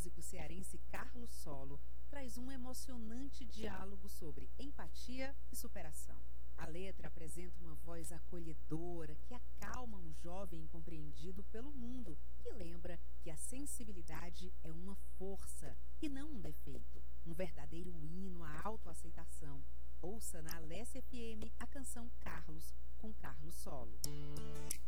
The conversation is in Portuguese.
músico cearense Carlos Solo traz um emocionante diálogo sobre empatia e superação. A letra apresenta uma voz acolhedora que acalma um jovem incompreendido pelo mundo e lembra que a sensibilidade é uma força e não um defeito. Um verdadeiro hino à autoaceitação. Ouça na Alessia FM a canção Carlos, com Carlos Solo.